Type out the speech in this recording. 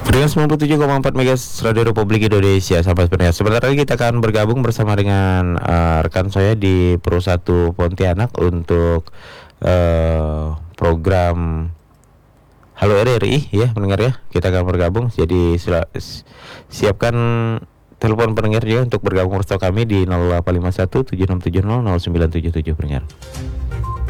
Dengan 97,4 MHz Radio Republik Indonesia. Sampai pendengar, sebentar lagi kita akan bergabung bersama dengan rekan saya di Pro 1 Pontianak untuk program Halo RRI ya pendengar ya. Kita akan bergabung, jadi siapkan telepon pendengar juga untuk bergabung bersama kami di 0851 7670 0977 pendengar.